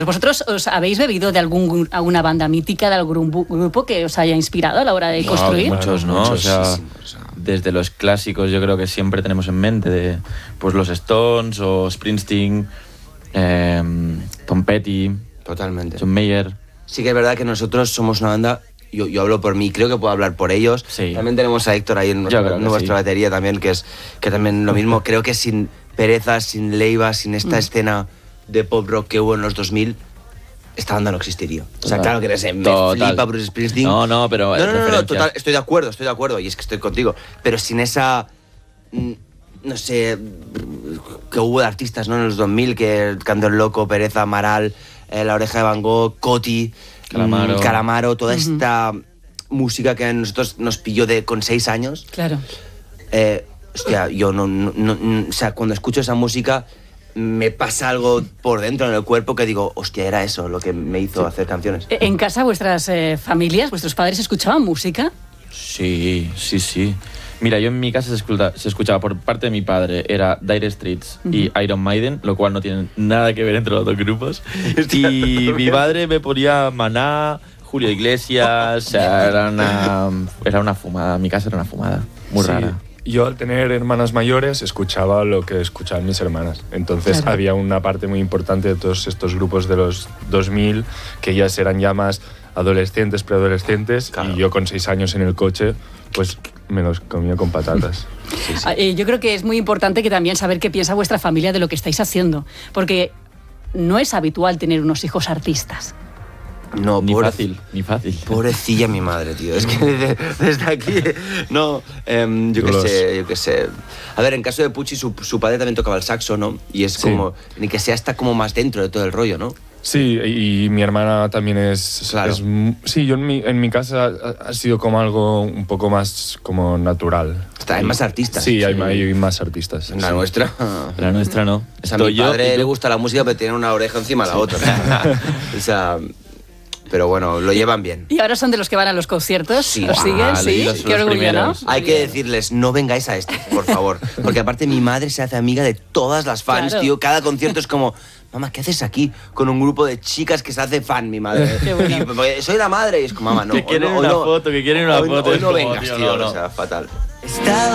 ¿Vosotros os habéis bebido de alguna banda mítica, de algún grupo que os haya inspirado a la hora de construir? Muchos, ¿no? O sea, desde los clásicos yo creo que siempre tenemos en mente pues los Stones o Springsteen, Tom Petty, totalmente. John Mayer. Sí que es verdad que nosotros somos una banda, yo hablo por mí, creo que puedo hablar por ellos. Sí. También tenemos a Héctor ahí en nuestra batería también, que también lo mismo. Creo que sin Pereza, sin Leiva, sin esta escena de pop rock que hubo en los 2000, esta banda no existiría. O sea, claro que me flipa Bruce Springsteen. No, pero... No, total, estoy de acuerdo, y es que estoy contigo. Pero sin esa... no sé, que hubo de artistas, ¿no? En los 2000, que Canto el Loco, Pereza, Amaral, La Oreja de Van Gogh, Coti, Calamaro, toda esta música que a nosotros nos pilló con 6 años. Claro. Hostia, yo o sea, cuando escucho esa música me pasa algo por dentro en el cuerpo que digo, hostia, era eso lo que me hizo hacer canciones. ¿En casa vuestras familias, vuestros padres escuchaban música? Sí. Mira, yo en mi casa se escuchaba por parte de mi padre, era Dire Straits y Iron Maiden, lo cual no tienen nada que ver entre los dos grupos. Y mi padre me ponía Maná, Julio Iglesias, o sea, era una fumada, mi casa era una fumada, muy rara. Yo, al tener hermanas mayores, escuchaba lo que escuchaban mis hermanas. Entonces había una parte muy importante de todos estos grupos de los 2000 que ellas eran ya más adolescentes, preadolescentes, y yo con 6 años en el coche, pues me los comía con patatas. Sí. Yo creo que es muy importante que también saber qué piensa vuestra familia de lo que estáis haciendo, porque no es habitual tener unos hijos artistas. No, ni fácil. Pobrecilla mi madre, tío. Es que desde aquí... No, yo qué sé. A ver, en caso de Pucci, su padre también tocaba el saxo, ¿no? Y es como... Ni que sea, está como más dentro de todo el rollo, ¿no? Sí, y mi hermana también es... Claro. Sí, yo en mi casa ha sido como algo un poco más como natural. Hay más artistas. Sí, hay más artistas. La nuestra... La nuestra no. O sea, a mi padre le gusta la música, pero tiene una oreja encima de la otra. O sea... Pero bueno, lo llevan bien. ¿Y ahora son de los que van a los conciertos? Sí. ¿Los siguen? Sí. Qué orgullo, ¿no? Hay que decirles, no vengáis a este, por favor. Porque aparte mi madre se hace amiga de todas las fans, tío. Cada concierto es como, mamá, ¿qué haces aquí? Con un grupo de chicas que se hace fan, mi madre. Qué bueno. Y, soy la madre. Y es como, mamá, no. Que quieren una foto, Hoy no vengas, tío. O sea, fatal.